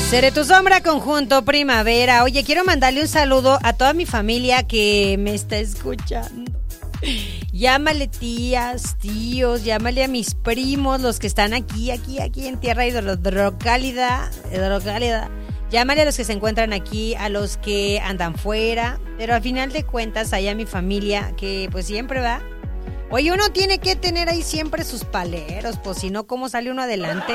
Seré tu sombra, conjunto Primavera. Oye, quiero mandarle un saludo a toda mi familia que me está escuchando. Llámale tías, tíos, llámale a mis primos, los que están aquí en tierra hidrocálida. Llámale a los que se encuentran aquí, a los que andan fuera. Pero al final de cuentas, hay a mi familia que pues siempre va. Oye, uno tiene que tener ahí siempre sus paleros, pues si no, ¿cómo sale uno adelante?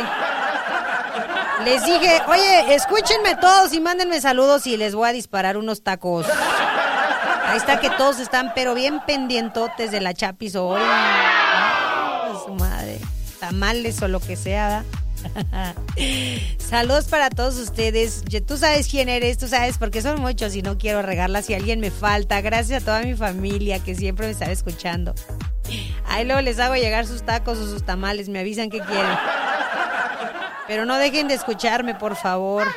Les dije, oye, escúchenme todos y mándenme saludos y les voy a disparar unos tacos. Ahí está que todos están, pero bien pendientotes de la Chapis hoy. Ay, su madre. Tamales o lo que sea, ¿verdad? Saludos para todos ustedes. Tú sabes quién eres, tú sabes, porque son muchos y no quiero regarla si alguien me falta. Gracias a toda mi familia que siempre me está escuchando. Ahí luego les hago llegar sus tacos o sus tamales, me avisan qué quieren. Pero no dejen de escucharme, por favor.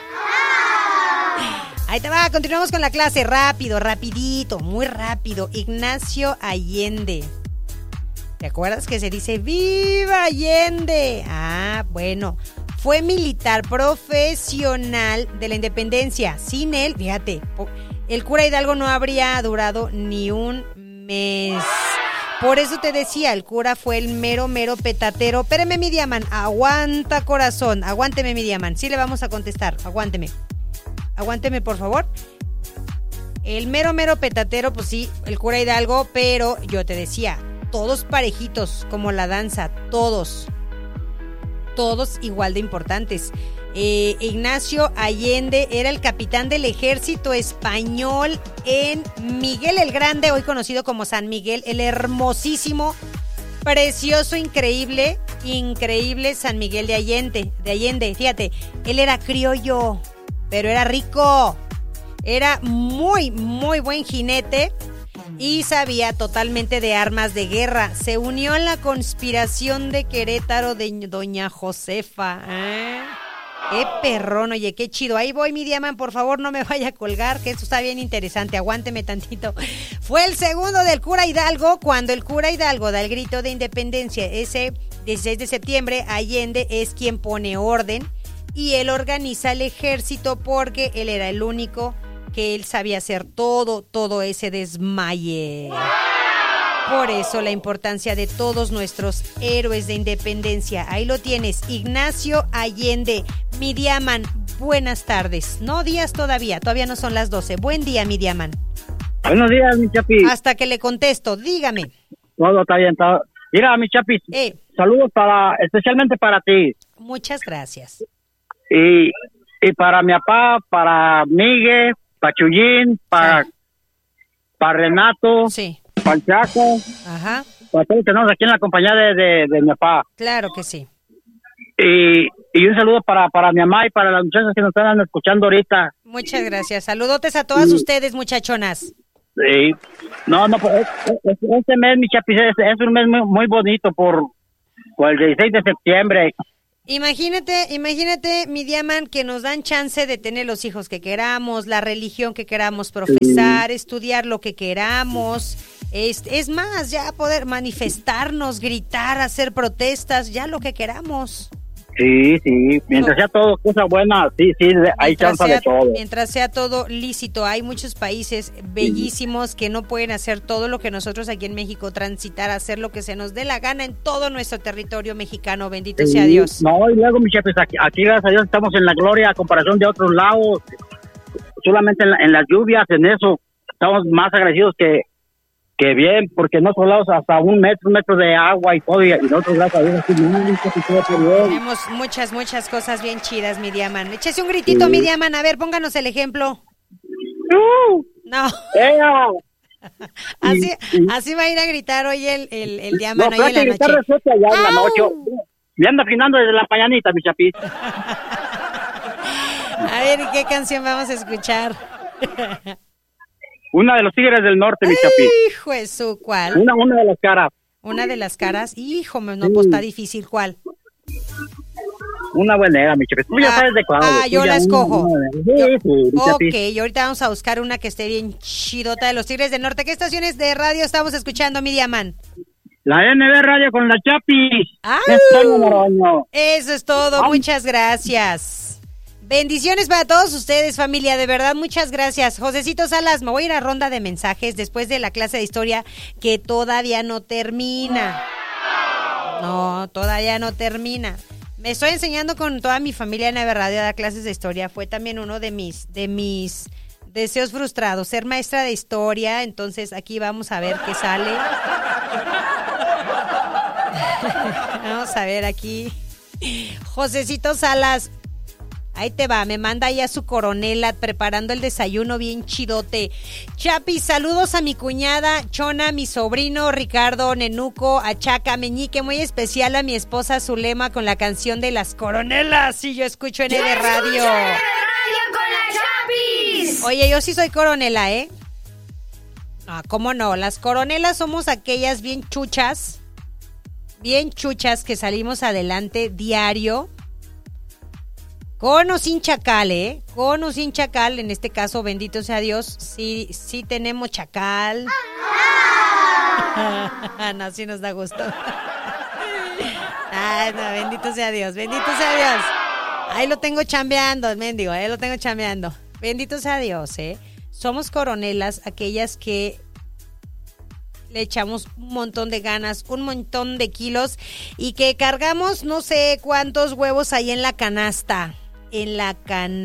Ahí te va, continuamos con la clase. Rápido, rapidito, muy rápido. Ignacio Allende. ¿Te acuerdas que se dice ¡Viva Allende! Ah, bueno. Fue militar profesional de la independencia. Sin él, fíjate, el cura Hidalgo no habría durado ni un mes. Por eso te decía, el cura fue el mero petatero. Espérame, mi Diamant, aguanta, corazón. Aguánteme, mi Diamant. Sí le vamos a contestar, aguánteme. Aguánteme, por favor. El mero petatero, pues sí, el cura Hidalgo, pero yo te decía, todos parejitos, como la danza, todos igual de importantes. Ignacio Allende era el capitán del ejército español en Miguel el Grande, hoy conocido como San Miguel, el hermosísimo, precioso, increíble San Miguel de Allende. Fíjate, él era criollo, pero era rico, era muy buen jinete y sabía totalmente de armas de guerra. Se unió a la conspiración de Querétaro de doña Josefa. Qué perrón, oye, qué chido. Ahí voy, mi Diamant, por favor, no me vaya a colgar, que esto está bien interesante, aguánteme tantito. Fue el segundo del cura Hidalgo, cuando el cura Hidalgo da el grito de independencia, ese 16 de septiembre, Allende es quien pone orden y él organiza el ejército porque él era el único que él sabía hacer todo ese desmaye. Por eso la importancia de todos nuestros héroes de independencia. Ahí lo tienes, Ignacio Allende. Mi Diamant, buenas tardes. No días todavía no son las 12. Buen día, mi Diamant. Buenos días, mi Chapi. Hasta que le contesto, dígame. Todo está bien, todo. Mira, mi Chapi, saludos especialmente para ti. Muchas gracias. Y para mi papá, para Miguel, para Chuyín, para Renato. Sí. Para Chaco. Ajá. Para todos que tenemos aquí en la compañía de mi papá. Claro que sí. Y un saludo para mi mamá y para las muchachas que nos están escuchando ahorita. Muchas gracias. Saludotes a todas ustedes, muchachonas. Sí. No, pues este mes, mi Chapi, es un mes muy bonito por el 16 de septiembre. Imagínate, mi Diamant, que nos dan chance de tener los hijos que queramos, la religión que queramos profesar, estudiar lo que queramos. Es más, ya poder manifestarnos, gritar, hacer protestas, ya lo que queramos. Sí, mientras sea todo cosa buena, sí, hay chance de todo. Mientras sea todo lícito, hay muchos países bellísimos que no pueden hacer todo lo que nosotros aquí en México, transitar, hacer lo que se nos dé la gana en todo nuestro territorio mexicano, bendito sea Dios. No, y luego, mi chef, aquí gracias a Dios estamos en la gloria a comparación de otros lados, solamente en las lluvias, en eso, estamos más agradecidos que bien, porque en otros lados hasta un metro de agua y todo, y nosotros gracias a Dios tenemos muchas cosas bien chidas, mi Diamant. Échese un gritito, mi Diamant, a ver, pónganos el ejemplo. No. Así va a ir a gritar hoy el Diamant hoy en la noche. Allá en la noche. Me anda afinando desde la mañanita, mi Chapi. A ver, ¿qué canción vamos a escuchar? Una de los Tigres del Norte, mi Chapi. Hijo de su, ¿cuál? Una de las caras. Una de las caras, hijo, no, pues está difícil, ¿cuál? Una buena, mi Chapi. Tú ya sabes de cuál. Yo la escojo. Ok, y ahorita vamos a buscar una que esté bien chidota de los Tigres del Norte. ¿Qué estaciones de radio estamos escuchando, mi Diamant? La NB Radio con la Chapi. Eso es todo, muchas gracias. Bendiciones para todos ustedes, familia, de verdad, muchas gracias. Josecito Salas, me voy a ir a ronda de mensajes después de la clase de historia que todavía no termina. No, todavía no termina. Me estoy enseñando con toda mi familia en la radio a dar clases de historia. Fue también uno de mis deseos frustrados, ser maestra de historia. Entonces aquí vamos a ver qué sale. Vamos a ver aquí. Josecito Salas, ahí te va, me manda ya su coronela preparando el desayuno bien chidote. Chapi, saludos a mi cuñada Chona, mi sobrino Ricardo, Nenuco, a Chaca, Meñique, muy especial a mi esposa Zulema con la canción de las coronelas. Sí, yo escucho en el radio. Con la Chapis. Oye, yo sí soy coronela, ¿eh? No, ¿cómo no? Las coronelas somos aquellas bien chuchas que salimos adelante diario. Con o sin chacal, ¿eh? Con o sin chacal, en este caso, bendito sea Dios, sí tenemos chacal. No, sí nos da gusto. Ay, no, bendito sea Dios, bendito sea Dios. Ahí lo tengo chambeando, mendigo, lo tengo chambeando. Bendito sea Dios, ¿eh? Somos coronelas, aquellas que le echamos un montón de ganas, un montón de kilos y que cargamos no sé cuántos huevos ahí en la canasta. En la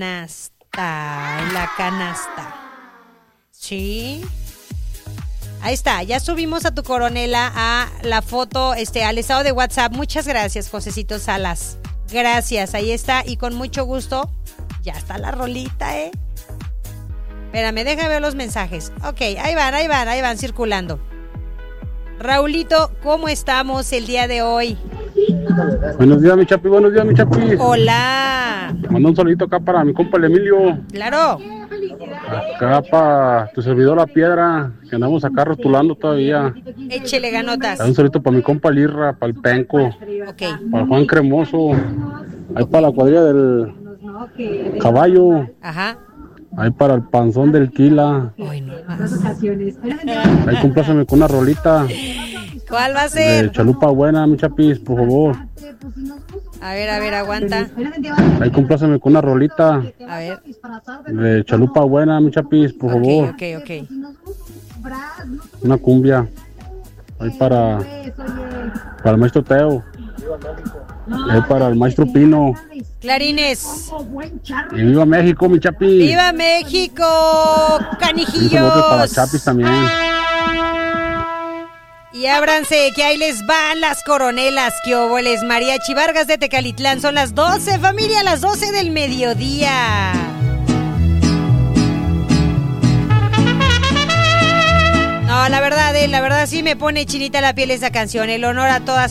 canasta. ¿Sí? Ahí está, ya subimos a tu coronela a la foto, al estado de WhatsApp. Muchas gracias, Josecito Salas. Gracias, ahí está y con mucho gusto. Ya está la rolita, ¿eh? Espérame, déjame ver los mensajes. Ok, ahí van circulando. Raulito, ¿cómo estamos el día de hoy? Buenos días, mi Chapi, Hola. Manda un saludito acá para mi compa el Emilio. Claro. Acá para tu servidor La Piedra, que andamos acá rotulando todavía. Échele ganotas. Un saludito para mi compa Lirra, para el Penco. Ok. Para Juan Cremoso. Ahí para la cuadrilla del Caballo. Ajá. Ahí para el Panzón del Quila. Ay, no. Ahí compláceme con una rolita. ¿Cuál va a ser? De Chalupa Buena, mi Chapis, por favor. A ver, aguanta. Ahí compláceme con una rolita. A ver. De Chalupa Buena, mi Chapis, por favor. Ok. Una cumbia. Ahí para el maestro Teo. Ahí para el maestro Pino. Clarines. Y viva México, mi Chapi. ¡Viva México! ¡Canijillos! Y un saludo para Chapis también. Y ábranse, que ahí les van las coronelas. ¡Qué óboles! Mariachi Vargas de Tecalitlán. Son las 12, familia, las 12 del mediodía. No, la verdad sí me pone chinita la piel esa canción. El honor a todas